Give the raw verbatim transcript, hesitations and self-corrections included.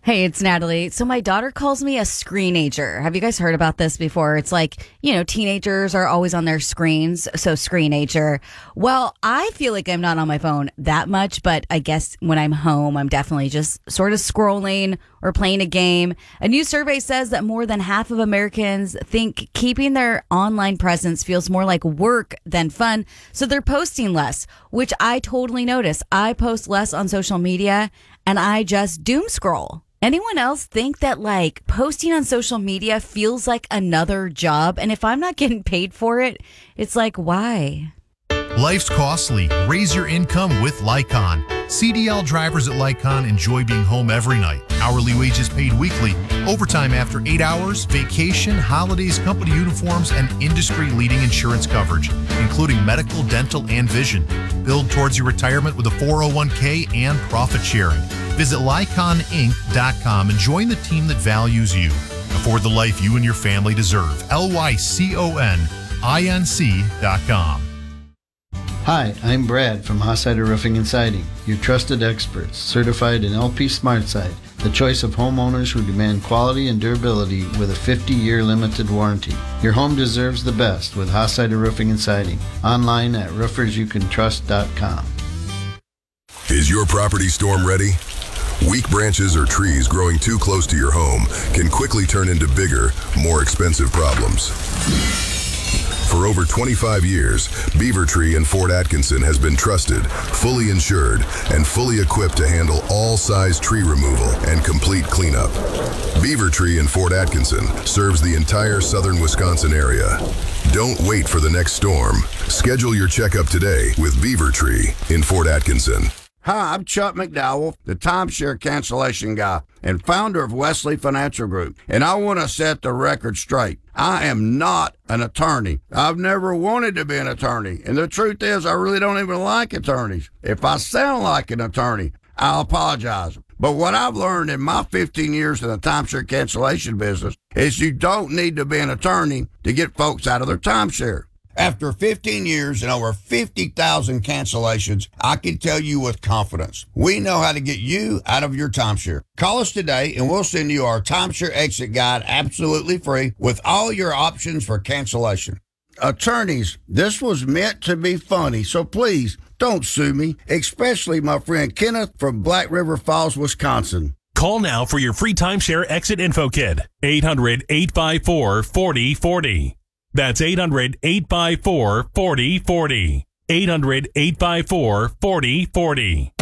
Hey, it's Natalie. So my daughter calls me a screenager. Have you guys heard about this before? It's like, you know, teenagers are always on their screens, so screenager. Well, I feel like I'm not on my phone that much, but I guess when I'm home, I'm definitely just sort of scrolling or playing a game. A new survey says that more than half of Americans think keeping their online presence feels more like work than fun, so they're posting less, which I totally notice. I post less on social media, and I just doom scroll. Anyone else think that like posting on social media feels like another job? And if I'm not getting paid for it, it's like, why? Life's costly. Raise your income with Lycon. C D L drivers at Lycon enjoy being home every night. Hourly wages paid weekly, overtime after eight hours, vacation, holidays, company uniforms, and industry-leading insurance coverage, including medical, dental, and vision. Build towards your retirement with a four oh one k and profit sharing. Visit Lycon Inc dot com and join the team that values you. Afford the life you and your family deserve. L Y C O N I N C dot com. Hi, I'm Brad from Hossider Roofing and Siding, your trusted experts, certified in L P SmartSide, the choice of homeowners who demand quality and durability with a fifty-year limited warranty. Your home deserves the best with Hossider Roofing and Siding. Online at roofers you can trust dot com. Is your property storm ready? Weak branches or trees growing too close to your home can quickly turn into bigger, more expensive problems. For over twenty-five years, Beaver Tree in Fort Atkinson has been trusted, fully insured, and fully equipped to handle all size tree removal and complete cleanup. Beaver Tree in Fort Atkinson serves the entire southern Wisconsin area. Don't wait for the next storm. Schedule your checkup today with Beaver Tree in Fort Atkinson. Hi, I'm Chuck McDowell, the timeshare cancellation guy and founder of Wesley Financial Group, and I want to set the record straight. I am not an attorney. I've never wanted to be an attorney, and the truth is I really don't even like attorneys. If I sound like an attorney, I'll apologize. But what I've learned in my fifteen years in the timeshare cancellation business is you don't need to be an attorney to get folks out of their timeshare. After fifteen years and over fifty thousand cancellations, I can tell you with confidence, we know how to get you out of your timeshare. Call us today and we'll send you our timeshare exit guide absolutely free with all your options for cancellation. Attorneys, this was meant to be funny, so please don't sue me, especially my friend Kenneth from Black River Falls, Wisconsin. Call now for your free timeshare exit info kit. eight hundred, eight five four, four oh four oh. That's eight hundred, eight five four, four oh four oh. eight hundred, eight five four, four oh four oh.